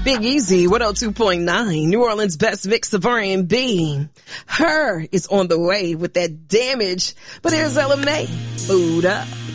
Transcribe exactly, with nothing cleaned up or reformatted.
Big Easy, one oh two point nine, New Orleans' best mix of R and B. Her is on the way with that damage. But here's Ella Mai, Food Up.